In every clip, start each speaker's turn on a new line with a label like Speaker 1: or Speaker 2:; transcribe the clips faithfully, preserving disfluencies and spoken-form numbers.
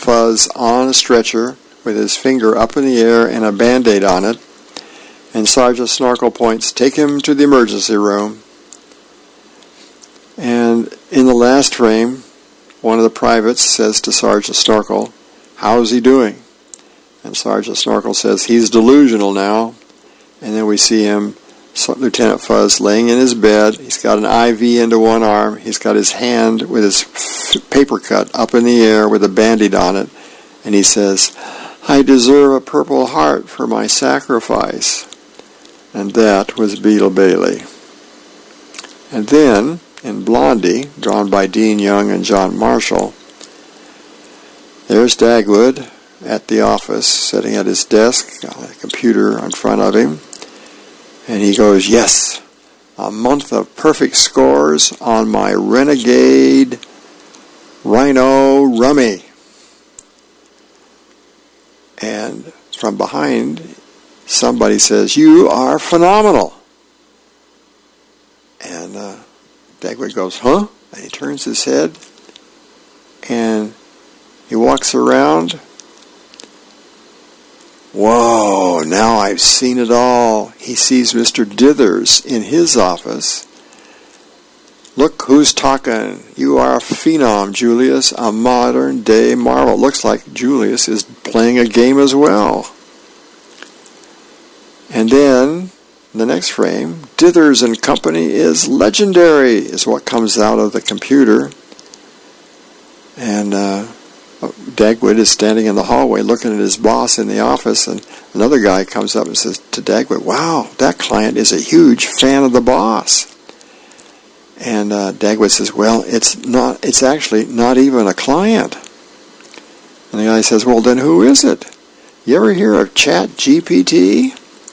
Speaker 1: Fuzz on a stretcher with his finger up in the air and a Band-Aid on it. And Sergeant Snorkel points, take him to the emergency room. And in the last frame, one of the privates says to Sergeant Snorkel, how's he doing? And Sergeant Snorkel says, he's delusional now. And then we see him, Lieutenant Fuzz, laying in his bed. He's got an I V into one arm. He's got his hand with his f- paper cut up in the air with a Band-Aid on it. And he says, I deserve a Purple Heart for my sacrifice. And that was Beetle Bailey. And then, in Blondie, drawn by Dean Young and John Marshall, there's Dagwood at the office, sitting at his desk, got a computer in front of him, and he goes, yes, a month of perfect scores on my Renegade Rhino Rummy. And from behind, somebody says, you are phenomenal. And uh, Dagwood goes, huh? And he turns his head, and he walks around. Whoa, now I've seen it all. He sees Mister Dithers in his office. Look who's talking. You are a phenom, Julius, a modern-day marvel. Looks like Julius is playing a game as well. And then, in the next frame, Dithers and Company is legendary, is what comes out of the computer. And uh, Dagwood is standing in the hallway looking at his boss in the office, and another guy comes up and says to Dagwood, wow, that client is a huge fan of the boss. And uh, Dagwood says, well, it's not. It's actually not even a client. And the guy says, well, then who is it? You ever hear of Chat G P T?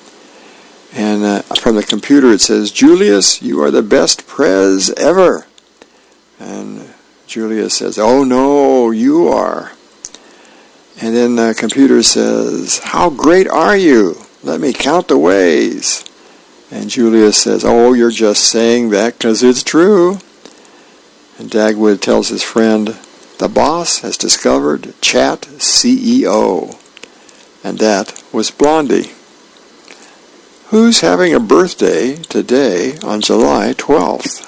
Speaker 1: And uh, from the computer it says, Julius, you are the best prez ever. And Julius says, oh no, you are. And then the computer says, how great are you? Let me count the ways. And Julius says, oh, you're just saying that because it's true. And Dagwood tells his friend, the boss has discovered Chat C E O. And that was Blondie. Who's having a birthday today on July twelfth?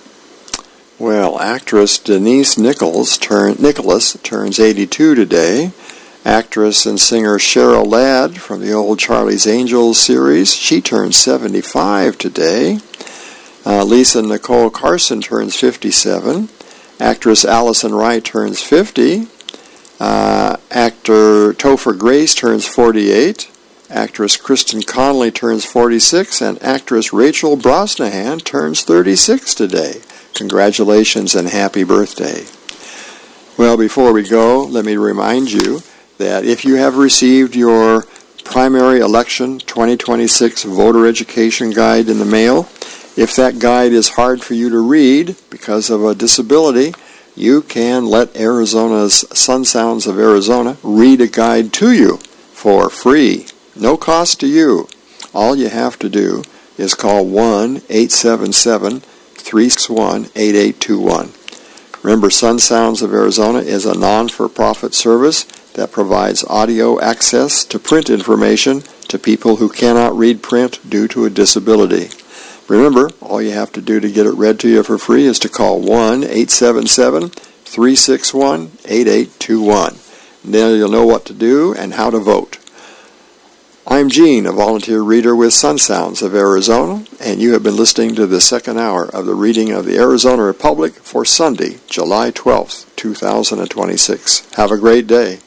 Speaker 1: Well, actress Denise Nichols turn, Nicholas turns eighty-two today. Actress and singer Cheryl Ladd from the old Charlie's Angels series, she turns seventy-five today. Uh, Lisa Nicole Carson turns fifty-seven. Actress Allison Wright turns fifty. Uh, actor Topher Grace turns forty-eight. Actress Kristen Connolly turns forty-six. And actress Rachel Brosnahan turns thirty-six today. Congratulations and happy birthday. Well, before we go, let me remind you that if you have received your primary election twenty twenty-six voter education guide in the mail, if that guide is hard for you to read because of a disability, you can let Arizona's Sun Sounds of Arizona read a guide to you for free. No cost to you. All you have to do is call one eight seven seven, three six one, eight eight two one. Remember, Sun Sounds of Arizona is a non-for-profit service that provides audio access to print information to people who cannot read print due to a disability. Remember, all you have to do to get it read to you for free is to call one eight seven seven, three six one, eight eight two one. Then you'll know what to do and how to vote. I'm Gene, a volunteer reader with Sun Sounds of Arizona, and you have been listening to the second hour of the reading of the Arizona Republic for Sunday, July twelfth, two thousand twenty-six. Have a great day.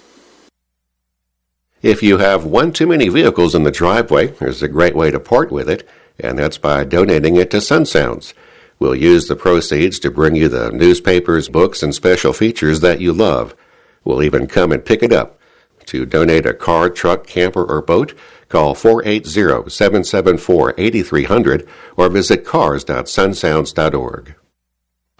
Speaker 2: If you have one too many vehicles in the driveway, there's a great way to part with it, and that's by donating it to Sun Sounds. We'll use the proceeds to bring you the newspapers, books, and special features that you love. We'll even come and pick it up. To donate a car, truck, camper, or boat, call four eight zero, seven seven four, eight three zero zero or visit cars dot sun sounds dot org.